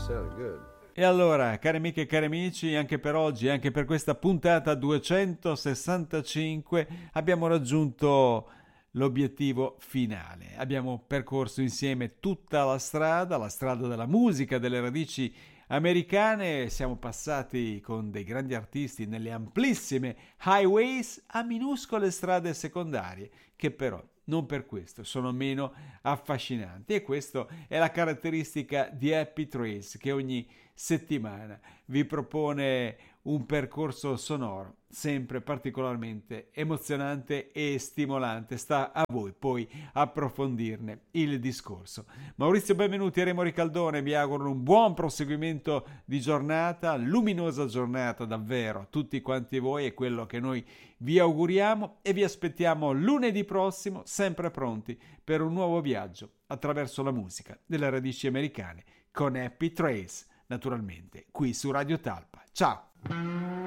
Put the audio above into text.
E allora, cari amiche e cari amici, anche per oggi, anche per questa puntata 265, abbiamo raggiunto l'obiettivo finale. Abbiamo percorso insieme tutta la strada della musica, delle radici americane. Siamo passati con dei grandi artisti nelle amplissime highways a minuscole strade secondarie, che però non per questo sono meno affascinanti. E questa è la caratteristica di Happy Trails, che ogni settimana vi propone un percorso sonoro sempre particolarmente emozionante e stimolante. Sta a voi poi approfondirne il discorso. Maurizio Benvenuti e Remo Ricaldone vi auguro un buon proseguimento di giornata, luminosa giornata davvero a tutti quanti voi, è quello che noi vi auguriamo, e vi aspettiamo lunedì prossimo sempre pronti per un nuovo viaggio attraverso la musica delle radici americane con Happy Trails, naturalmente qui su Radio Talpa. Ciao!